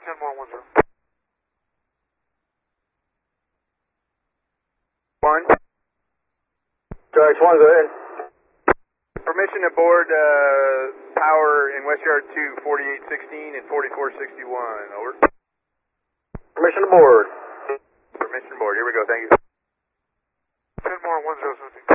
10 more 10. 1. Charge 1, go ahead. Permission to board power in West Yard 2, 4816 and 4461. Over. Permission to board. Permission to board. Here we go. Thank you. 10 more 10 17.